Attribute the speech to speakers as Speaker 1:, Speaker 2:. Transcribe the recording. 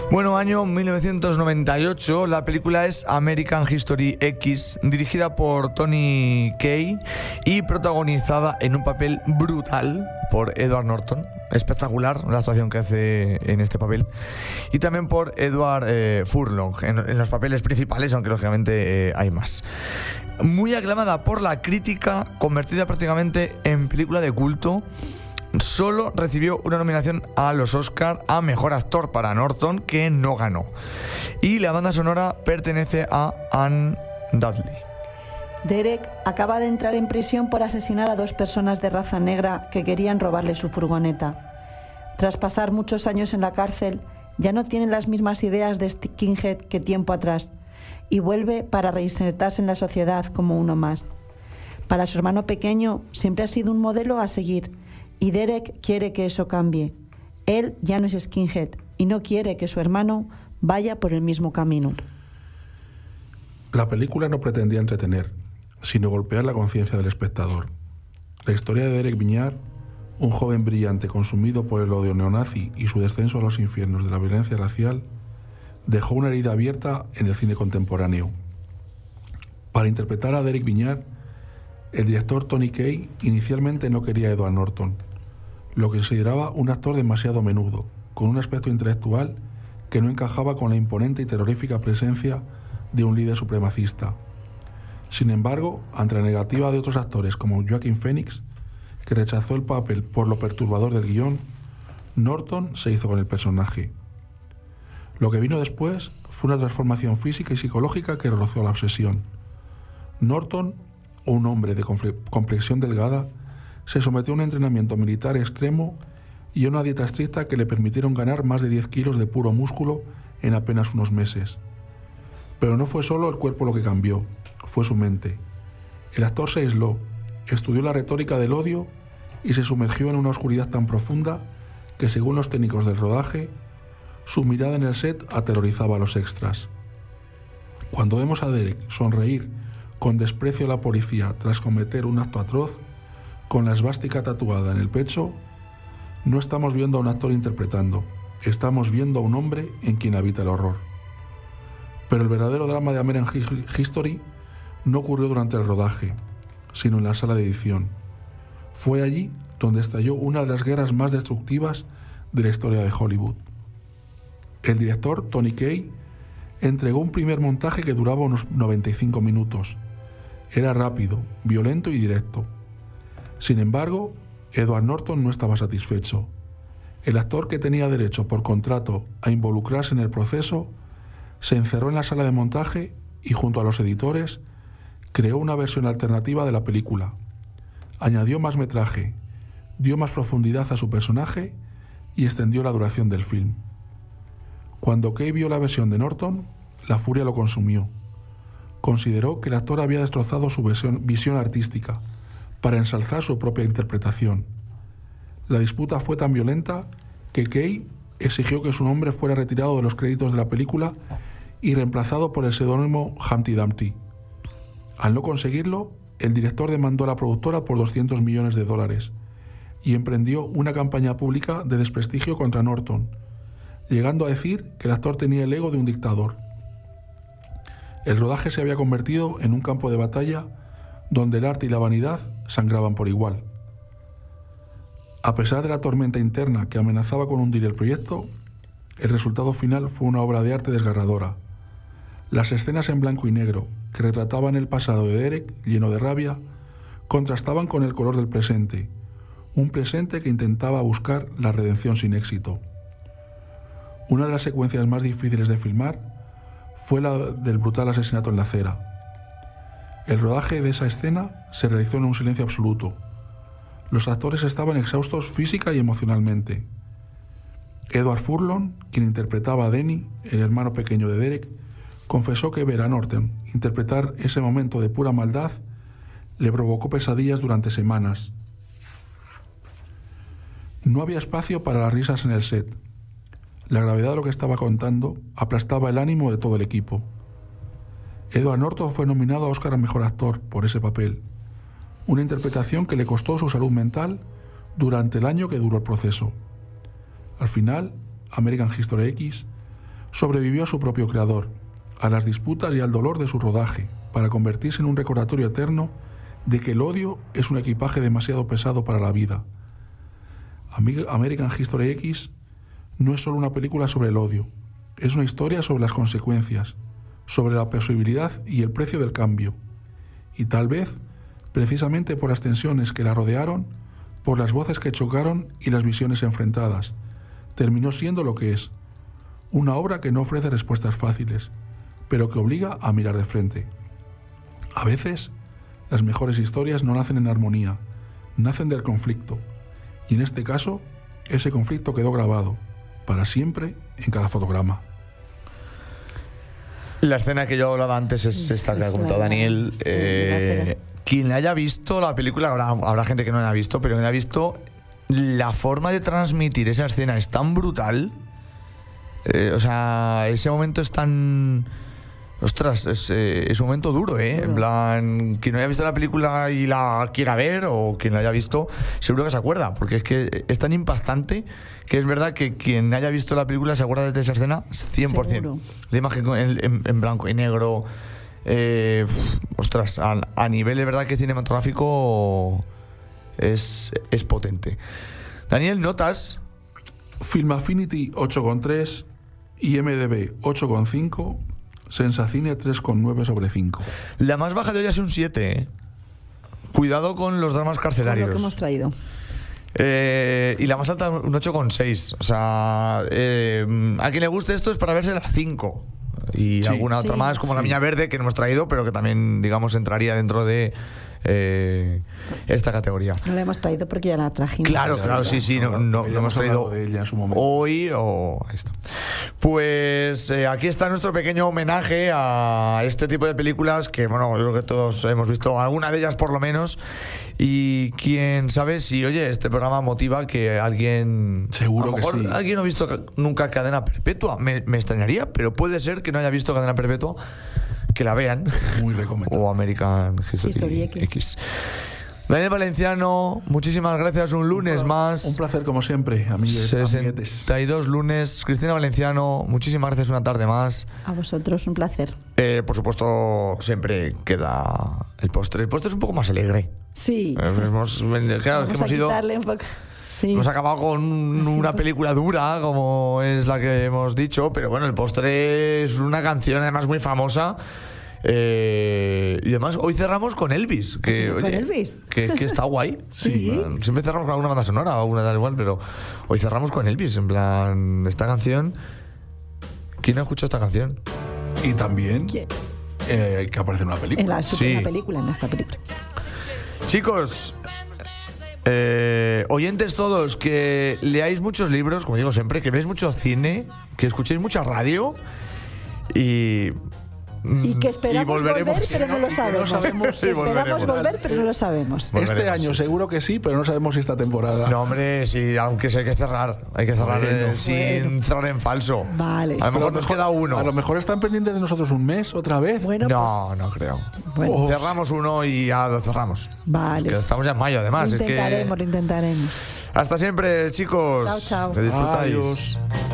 Speaker 1: Bueno, año 1998, la película es American History X, dirigida por Tony Kaye y protagonizada en un papel brutal por Edward Norton. Espectacular la actuación que hace en este papel. Y también por Edward Furlong en los papeles principales, aunque lógicamente hay más. Muy aclamada por la crítica, convertida prácticamente en película de culto. Solo recibió una nominación a los Oscar a Mejor Actor para Norton, que no ganó. Y la banda sonora pertenece a Anne Dudley.
Speaker 2: Derek acaba de entrar en prisión por asesinar a 2 personas de raza negra que querían robarle su furgoneta. Tras pasar muchos años en la cárcel, ya no tiene las mismas ideas de skinhead que tiempo atrás y vuelve para reinsertarse en la sociedad como uno más. Para su hermano pequeño siempre ha sido un modelo a seguir y Derek quiere que eso cambie. Él ya no es skinhead y no quiere que su hermano vaya por el mismo camino.
Speaker 3: La película no pretendía entretener, sino golpear la conciencia del espectador. La historia de Derek Viñar, un joven brillante consumido por el odio neonazi y su descenso a los infiernos de la violencia racial, dejó una herida abierta en el cine contemporáneo. Para interpretar a Derek Viñar, el director Tony Kaye inicialmente no quería a Edward Norton. Lo consideraba un actor demasiado menudo, con un aspecto intelectual que no encajaba con la imponente y terrorífica presencia de un líder supremacista. Sin embargo, ante la negativa de otros actores como Joaquin Phoenix, que rechazó el papel por lo perturbador del guión, Norton se hizo con el personaje. Lo que vino después fue una transformación física y psicológica que rozó la obsesión. Norton, un hombre de complexión delgada, se sometió a un entrenamiento militar extremo y a una dieta estricta que le permitieron ganar más de 10 kilos de puro músculo en apenas unos meses. Pero no fue solo el cuerpo lo que cambió, fue su mente. El actor se aisló, estudió la retórica del odio y se sumergió en una oscuridad tan profunda que, según los técnicos del rodaje, su mirada en el set aterrorizaba a los extras. Cuando vemos a Derek sonreír con desprecio a la policía tras cometer un acto atroz, con la esvástica tatuada en el pecho, no estamos viendo a un actor interpretando, estamos viendo a un hombre en quien habita el horror. Pero el verdadero drama de American History no ocurrió durante el rodaje, sino en la sala de edición. Fue allí donde estalló una de las guerras más destructivas de la historia de Hollywood. El director, Tony Kaye, entregó un primer montaje que duraba unos 95 minutos. Era rápido, violento y directo. Sin embargo, Edward Norton no estaba satisfecho. El actor, que tenía derecho por contrato a involucrarse en el proceso, se encerró en la sala de montaje y, junto a los editores, creó una versión alternativa de la película. Añadió más metraje, dio más profundidad a su personaje y extendió la duración del film. Cuando Kaye vio la versión de Norton, la furia lo consumió. Consideró que el actor había destrozado su visión artística para ensalzar su propia interpretación. La disputa fue tan violenta que Kaye exigió que su nombre fuera retirado de los créditos de la película y reemplazado por el seudónimo Humpty Dumpty. Al no conseguirlo, el director demandó a la productora por $200 millones y emprendió una campaña pública de desprestigio contra Norton, llegando a decir que el actor tenía el ego de un dictador. El rodaje se había convertido en un campo de batalla donde el arte y la vanidad sangraban por igual. A pesar de la tormenta interna que amenazaba con hundir el proyecto, el resultado final fue una obra de arte desgarradora. Las escenas en blanco y negro que retrataban el pasado de Derek, lleno de rabia, contrastaban con el color del presente, un presente que intentaba buscar la redención sin éxito. Una de las secuencias más difíciles de filmar fue la del brutal asesinato en la acera. El rodaje de esa escena se realizó en un silencio absoluto. Los actores estaban exhaustos física y emocionalmente. Edward Furlong, quien interpretaba a Denny, el hermano pequeño de Derek, confesó que ver a Norton interpretar ese momento de pura maldad le provocó pesadillas durante semanas. No había espacio para las risas en el set. La gravedad de lo que estaba contando aplastaba el ánimo de todo el equipo. Edward Norton fue nominado a Oscar a Mejor Actor por ese papel, una interpretación que le costó su salud mental durante el año que duró el proceso. Al final, American History X sobrevivió a su propio creador, a las disputas y al dolor de su rodaje, para convertirse en un recordatorio eterno de que el odio es un equipaje demasiado pesado para la vida. American History X no es solo una película sobre el odio, es una historia sobre las consecuencias, sobre la posibilidad y el precio del cambio. Y tal vez, precisamente por las tensiones que la rodearon, por las voces que chocaron y las visiones enfrentadas, terminó siendo lo que es, una obra que no ofrece respuestas fáciles, pero que obliga a mirar de frente. A veces, las mejores historias no nacen en armonía, nacen del conflicto, y en este caso, ese conflicto quedó grabado, para siempre, en cada fotograma.
Speaker 1: La escena que yo hablaba antes es esta que ha comentado Daniel. Quien haya visto la película, habrá gente que no la ha visto, pero quien la ha visto, la forma de transmitir esa escena es tan brutal. O sea, ese momento es tan... Ostras, es un momento duro, ¿eh? En plan, quien no haya visto la película y la quiera ver, o quien la haya visto, seguro que se acuerda, porque es que es tan impactante que es verdad que quien haya visto la película se acuerda de esa escena 100%. Seguro. La imagen en blanco y negro, ostras, a nivel de verdad que cinematográfico es potente. Daniel, ¿notas?
Speaker 3: Film Affinity 8,3, IMDb 8,5, Sensacine 3,9 sobre 5.
Speaker 1: La más baja de hoy es un 7, ¿eh? Cuidado con los dramas carcelarios.
Speaker 2: Con lo que hemos traído.
Speaker 1: Y la más alta un 8,6. O sea, a quien le guste esto es para verse las 5. Y sí, alguna otra más, como La Viña Verde, que no hemos traído, pero que también, digamos, entraría dentro de esta categoría.
Speaker 2: No la hemos traído porque ya la trajimos.
Speaker 1: Claro, sí, no hemos traído
Speaker 3: de ella en su momento.
Speaker 1: Hoy o ahí está. Pues aquí está nuestro pequeño homenaje a este tipo de películas que, bueno, yo creo que todos hemos visto alguna de ellas por lo menos. Y quién sabe si, oye, este programa motiva que alguien...
Speaker 3: Seguro
Speaker 1: a lo mejor
Speaker 3: que sí.
Speaker 1: Alguien no ha visto nunca Cadena Perpetua. Me extrañaría, pero puede ser que no haya visto Cadena Perpetua, que la vean.
Speaker 3: Muy recomendable.
Speaker 1: O American History X. Daniel Valenciano, muchísimas gracias. Un lunes más.
Speaker 3: Un placer como siempre, amiguetes.
Speaker 1: 62 lunes. Cristina Valenciano, muchísimas gracias una tarde más.
Speaker 2: A vosotros, un placer.
Speaker 1: Por supuesto, siempre queda el postre. El postre es un poco más alegre.
Speaker 2: Sí.
Speaker 1: Hemos ido...
Speaker 2: un poco. Sí.
Speaker 1: Hemos acabado con una película dura, como es la que hemos dicho, pero bueno, el postre es una canción además muy famosa. Y además hoy cerramos con Elvis, que,
Speaker 2: ¿Con
Speaker 1: oye,
Speaker 2: Elvis?
Speaker 1: que está guay.
Speaker 2: Sí.
Speaker 1: Siempre cerramos con alguna banda sonora o alguna tal igual, pero hoy cerramos con Elvis. En plan, esta canción, ¿quién ha escuchado esta canción?
Speaker 3: Y también que aparece en una película.
Speaker 2: En esta película.
Speaker 1: Chicos, oyentes todos, que leáis muchos libros, como digo siempre, que veáis mucho cine, que escuchéis mucha radio y
Speaker 2: que esperamos volver, pero no lo sabemos. Esperamos volver, pero no lo sabemos.
Speaker 3: Este año seguro que sí, pero no sabemos si esta temporada.
Speaker 1: No, hombre, sí, aunque sí hay que cerrar. Hay que cerrar sin cerrar en falso.
Speaker 2: Vale.
Speaker 1: A lo mejor nos queda uno.
Speaker 3: A lo mejor están pendientes de nosotros un mes otra vez.
Speaker 2: Bueno,
Speaker 1: no creo.
Speaker 2: Bueno.
Speaker 1: Cerramos uno y ya lo cerramos.
Speaker 2: Vale.
Speaker 1: Que estamos ya en mayo, además.
Speaker 2: Lo intentaremos.
Speaker 1: Hasta siempre, chicos.
Speaker 2: Chao.
Speaker 1: Que disfrutáis.
Speaker 3: Adiós.